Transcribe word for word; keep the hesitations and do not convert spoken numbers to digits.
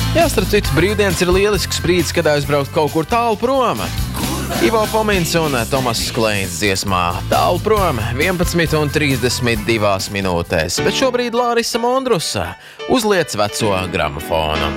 Jā, starp citu, brīvdienas ir lielisks brīdis, kad aizbraukt kaut kur tālu prom. Ivo Fomins un Tomas Kleins dziesmā Tālu prom vienpadsmit un trīsdesmit divās minūtēs. Bet šobrīd Lārisa Mondrusa uzliec veco gramofonu.